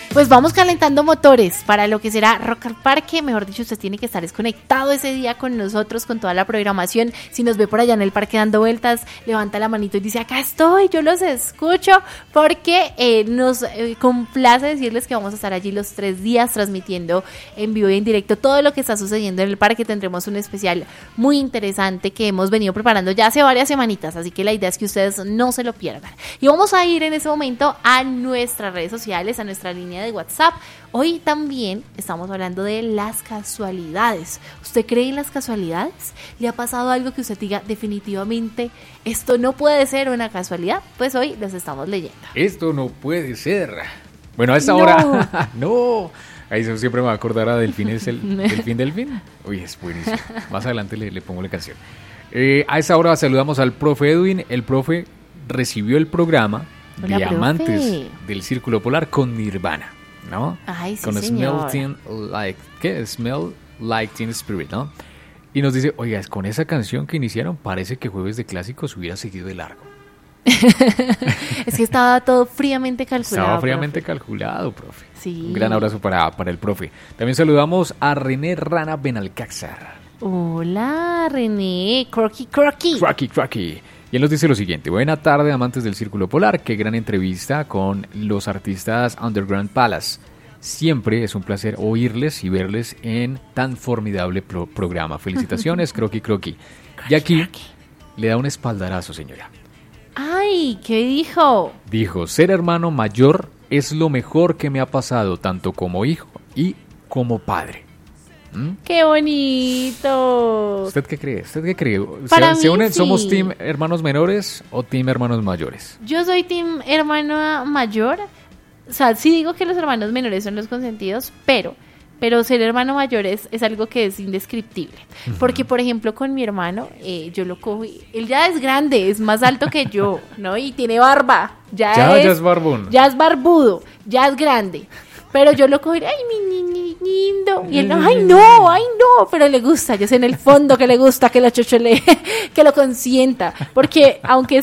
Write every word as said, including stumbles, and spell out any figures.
Pues vamos calentando motores para lo que será Rock al Parque. Mejor dicho, usted tiene que estar desconectado ese día con nosotros, con toda la programación. Si nos ve por allá en el parque dando vueltas, levanta la manito y dice, acá estoy, yo los escucho, porque eh, nos eh, complace decirles que vamos a estar allí los tres días transmitiendo en vivo y en directo todo lo que está sucediendo en el parque. Tendremos un especial muy interesante que hemos venido preparando ya hace varias semanitas, así que la idea es que ustedes no se lo pierdan. Y vamos a ir en ese momento a nuestras redes sociales, a nuestra línea de WhatsApp. Hoy también estamos hablando de las casualidades. ¿Usted cree en las casualidades? ¿Le ha pasado algo que usted diga definitivamente esto no puede ser una casualidad? Pues hoy los estamos leyendo. Esto no puede ser. Bueno, a esta no. hora no. Ahí siempre me va a acordar a Delfín, es el Delfín Delfín. Uy, es buenísimo. Más adelante le, le pongo la canción. Eh, a esta hora saludamos al profe Edwin. El profe recibió el programa Hola, Diamantes profe. del Círculo Polar con Nirvana, ¿no? Ay, sí, con señor. Smell Teen Like, ¿qué? Smell Like Teen Spirit, ¿no? Y nos dice, oiga, con esa canción que iniciaron parece que Jueves de Clásicos hubiera seguido de largo. Es que estaba todo fríamente calculado. Estaba fríamente profe. calculado, profe. Sí. Un gran abrazo para, para el profe. También saludamos a René Rana Benalcázar. Hola, René, croqui, croqui. Croqui, croqui. Y él nos dice lo siguiente: buena tarde, amantes del Círculo Polar, qué gran entrevista con los artistas Underground Palace. Siempre es un placer oírles y verles en tan formidable pro- programa. Felicitaciones, croqui, croqui. Y aquí le da un espaldarazo, señora. Ay, ¿qué dijo? Dijo, ser hermano mayor es lo mejor que me ha pasado, tanto como hijo y como padre. ¿Mm? ¡Qué bonito! ¿Usted qué cree? ¿Usted qué cree? Para ¿Se, se mí, unen, sí. somos team hermanos menores o team hermanos mayores? Yo soy team hermano mayor. O sea, sí digo que los hermanos menores son los consentidos, pero, pero ser hermano mayor es, es algo que es indescriptible. Uh-huh. Porque, por ejemplo, con mi hermano, eh, yo lo cojo y él ya es grande, es más alto que yo, ¿no? Y tiene barba. Ya, ya, es, ya es barbón. Ya es barbudo, ya es grande. Pero yo lo cojo y, ay, mi niño lindo. Y él, ay, no, ay, no. Pero le gusta, yo sé en el fondo que le gusta que lo chocholee, que lo consienta. Porque aunque